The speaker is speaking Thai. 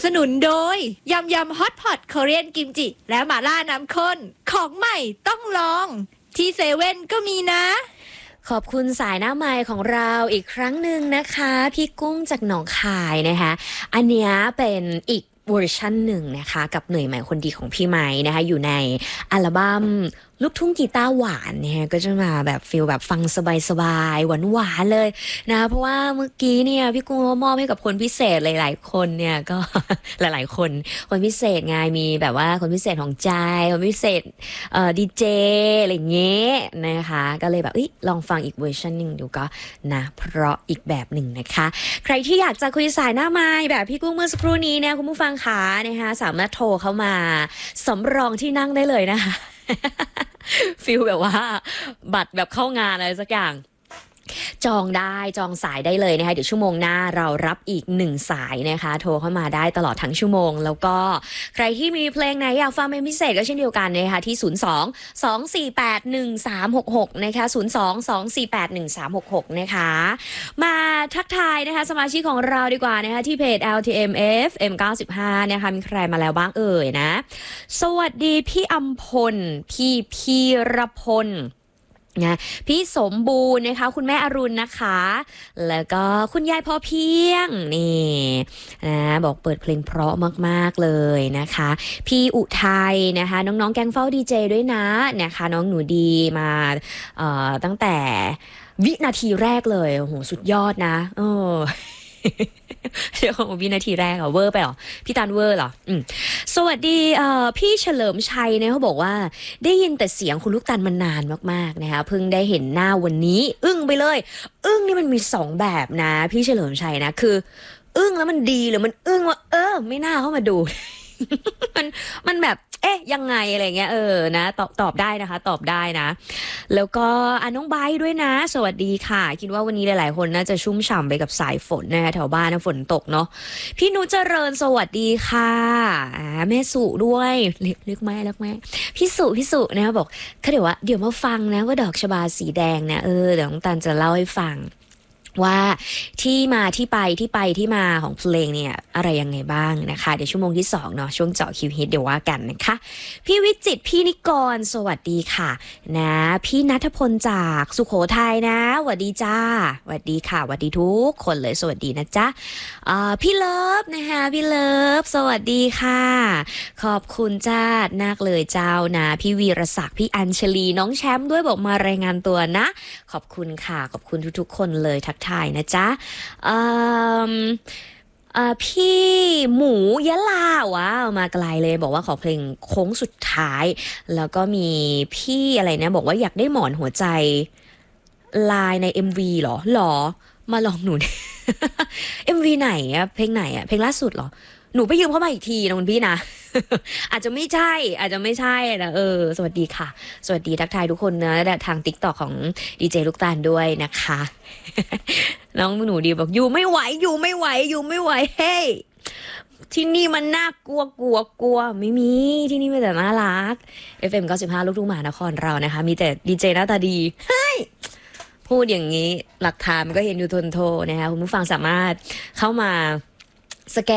สนุนโดยยำยำฮอตพอตคอเรียนกิมจิและหม่าล่าน้ำข้นของใหม่ต้องลองที่เซเว่นก็มีนะขอบคุณสายหน้าไมค์ของเราอีกครั้งหนึ่งนะคะพี่กุ้งจากหนองคายนะคะอันเนี้ยเป็นอีกเวอร์ชันหนึ่งนะคะกับเหนื่อยใหม่คนดีของพี่ไม้นะคะอยู่ในอัลบั้มลูกทุ่งกีตาร์หวานเนี่ยก็จะมาแบบฟีลแบบฟังสบายๆหวานๆเลยนะเพราะว่าเมื่อกี้เนี่ยพี่กุ้งมอบให้กับคนพิเศษหลายๆคนเนี่ยก็ หลายๆคนพิเศษไงมีแบบว่าคนพิเศษของใจคนพิเศษดีเจอะไรอย่างเงี้ยนะคะก็เลยแบบลองฟังอีกเวอร์ชันหนึ่งดูก็นะเพราะอีกแบบหนึ่งนะคะใครที่อยากจะคุยสายหน้าไมค์แบบพี่กุ้งเมื่อสักครู่นี้เนี่ยคุณผู้ฟังขานะคะสามารถโทรเข้ามาสำรองที่นั่งได้เลยนะคะ ฟิลแบบว่าบัตรแบบเข้างานอะไรสักอย่างจองได้จองสายได้เลยนะคะเดี๋ยวชั่วโมงหน้าเรารับอีก1สายนะคะโทรเข้ามาได้ตลอดทั้งชั่วโมงแล้วก็ใครที่มีเพลงไหนอยากฟังเป็นพิเศษก็เช่นเดียวกันนะคะที่02-248-1366นะคะ02-248-1366นะคะมาทักทายนะคะสมาชิกของเราดีกว่านะคะที่เพจ LTM FM 95นะคะมีใครมาแล้วบ้างเอ่ยนะสวัสดีพี่อำพลพี่พีรพลนะพี่สมบูรณ์นะคะคุณแม่อรุณนะคะแล้วก็คุณยายพอเพียงนี่นะบอกเปิดเพลงเพราะมากๆเลยนะคะพี่อุทัยนะคะน้องๆแก๊งเฝ้าดีเจด้วยนะนะคะน้องหนูดีมาตั้งแต่วินาทีแรกเลยโอ้โหสุดยอดนะเดี๋ยววินาทีแรกเวอร์ไปหรอพี่ตันเวอร์เหรอสวัสดีพี่เฉลิมชัยเนี่ยเขาบอกว่าได้ยินแต่เสียงคุณลูกตันมานานมากๆนะคะเพิ่งได้เห็นหน้าวันนี้อึ้งไปเลยอึ้งนี่มันมี2แบบนะพี่เฉลิมชัยนะคืออึ้งแล้วมันดีหรือมันอึ้งว่าไม่น่าเข้ามาดู มันแบบยังไงอะไรเงี้ยนะตอบได้นะคะตอบได้นะแล้วก็น้องไบร์ทด้วยนะสวัสดีค่ะคิดว่าวันนี้หลายๆคนน่าจะชุ่มฉ่ำไปกับสายฝนนะคะแถวบ้านนะฝนตกเนาะพี่นุชเจริญสวัสดีค่ะแม่สุด้วยเรียกแม่พี่สุนะคะบอกเดี๋ยวมาฟังนะว่าดอกชบาสีแดงเนี่ยเดี๋ยวน้องตันจะเล่าให้ฟังว่าที่มาที่มาของเพลงเนี่ยอะไรยังไงบ้างนะคะเดี๋ยวชั่วโมงที่2เนาะช่วงเจาะคิวฮิตเดี๋ยวว่ากันนะคะพี่วิจิตรพี่นิกรสวัสดีค่ะนะพี่ณัฐพลจากสุโขทัยนะสวัสดีจ้าสวัสดีค่ะสวัสดีทุกคนเลยสวัสดีนะจ๊ะพี่เลิฟนะคะพี่เลิฟสวัสดีค่ะขอบคุณจ้านักเลยเจ้านะพี่วีรศักดิ์พี่อัญชลีน้องแชมป์ด้วยบอกมารายงานตัวนะขอบคุณค่ะขอบคุณทุกๆคนเลยทักทายนะจ๊ะพี่หมูยะลาว้าวมาไกลเลยบอกว่าขอเพลงโค้งสุดท้ายแล้วก็มีพี่อะไรนะบอกว่าอยากได้หมอนหัวใจลายใน MV หรอมาลองหนู MV ไหนอะเพลงไหนอะเพลงล่าสุดหรอหนูไปยืมเข้ามาอีกทีนะคุณพี่นะ อาจจะไม่ใช่นะสวัสดีค่ะสวัสดีทักทายทุกคนนะทาง TikTok ของดีเจลูกตาลด้วยนะคะ น้องหนูดีบอกอยู่ไม่ไหวเฮ้ยที่นี่มันน่ากลัวไม่มีที่นี่มีแต่น่ารัก FM 95ลูกทุ่งมหานครเรานะคะมีแต่ดีเจหน้าตาดีเฮ้ยพูดอย่างนี้หลักฐานมันก็เห็นอยู่ทนโทนะคะคุณผู้ฟังสามารถเข้ามาสแกน